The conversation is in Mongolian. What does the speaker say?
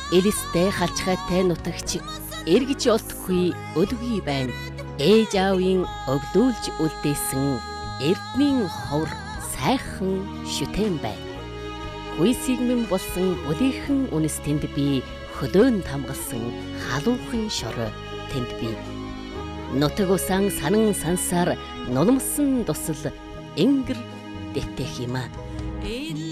Элистэй халчгайтай нутагч эргэж олдохгүй өлгий байна. Ээж аавын өвлүүлж үлдээсэн эрдмийн ховор сайхан шүтэн байна. Хүйсийг минь болсон бүлийхэн үнэс тэнд би хөлөөнд хамгалсан халуухан шороо тэнд би. Нутаг усан санан сансаар нулимсан тусал энгэр дэттэх юм а.